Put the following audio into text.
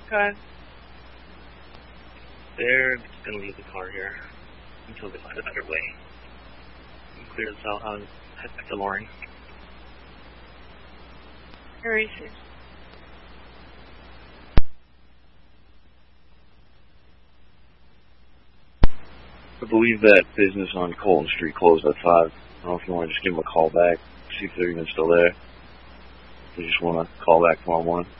Okay. They're just going to leave the car here until they find a better way. Clear this out. I'll head back to Loring. Very soon. I believe that business on Colton Street closed at 5. I don't know if you want to just give them a call back, see if they're even still there. If you just want to call back tomorrow morning.